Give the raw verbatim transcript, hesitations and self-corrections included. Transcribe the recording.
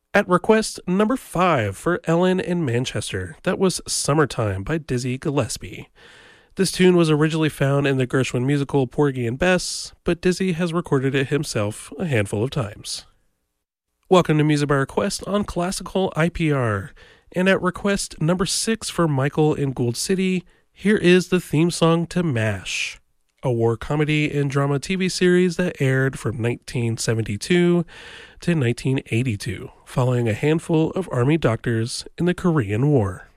At request number five for Ellen in Manchester, that was Summertime by Dizzy Gillespie. This tune was originally found in the Gershwin musical Porgy and Bess, but Dizzy has recorded it himself a handful of times. Welcome to Music by Request on Classical I P R, and at request number six for Michael in Gould City, here is the theme song to MASH, a war comedy and drama T V series that aired from nineteen seventy-two to nineteen eighty-two, following a handful of Army doctors in the Korean War.